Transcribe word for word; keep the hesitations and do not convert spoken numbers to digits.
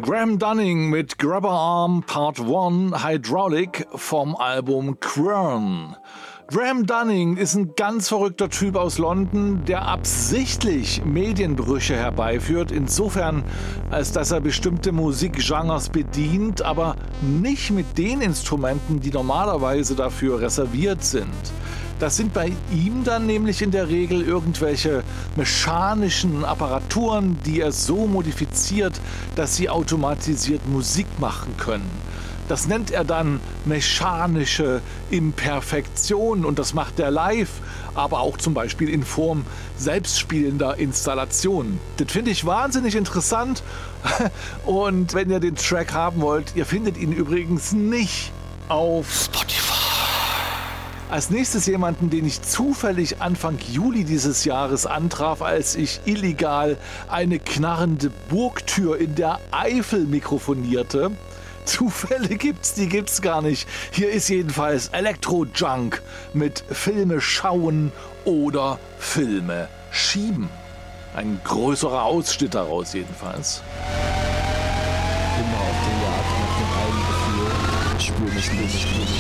Graham Dunning mit Grabber Arm Part eins Hydraulic vom Album Quern. Graham Dunning ist ein ganz verrückter Typ aus London, der absichtlich Medienbrüche herbeiführt, insofern, als dass er bestimmte Musikgenres bedient, aber nicht mit den Instrumenten, die normalerweise dafür reserviert sind. Das sind bei ihm dann nämlich in der Regel irgendwelche mechanischen Apparaturen, die er so modifiziert, dass sie automatisiert Musik machen können. Das nennt er dann mechanische Imperfektion und das macht er live, aber auch zum Beispiel in Form selbstspielender Installationen. Das finde ich wahnsinnig interessant und wenn ihr den Track haben wollt, ihr findet ihn übrigens nicht auf Spotify. Als nächstes jemanden, den ich zufällig Anfang Juli dieses Jahres antraf, als ich illegal eine knarrende Burgtür in der Eifel mikrofonierte. Zufälle gibt's, die gibt's gar nicht. Hier ist jedenfalls Elektro-Junk mit Filme schauen oder Filme schieben. Ein größerer Ausschnitt daraus jedenfalls. Immer auf der Jagd nach dem einen Gefühl. Spür mich, spür mich, spür mich.